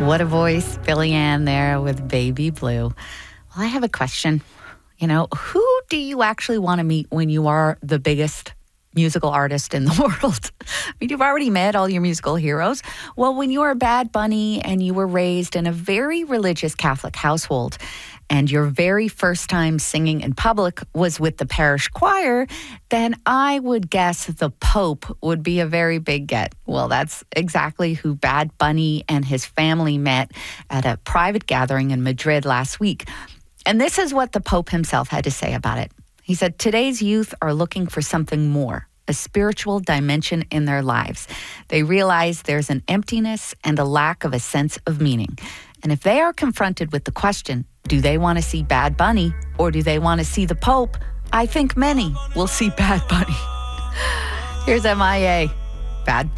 What a voice, Billy Ann there with Baby Blue. Well, I have a question. Who do you actually want to meet when you are the biggest musical artist in the world? I mean, you've already met all your musical heroes. Well, when you were Bad Bunny and you were raised in a very religious Catholic household, and your very first time singing in public was with the parish choir, then I would guess the Pope would be a very big get. Well, that's exactly who Bad Bunny and his family met at a private gathering in Madrid last week. And this is what the Pope himself had to say about it. He said, today's youth are looking for something more, a spiritual dimension in their lives. They realize there's an emptiness and a lack of a sense of meaning. And if they are confronted with the question, do they want to see Bad Bunny or do they want to see the Pope? I think many will see Bad Bunny. Here's MIA. Bad Bunny.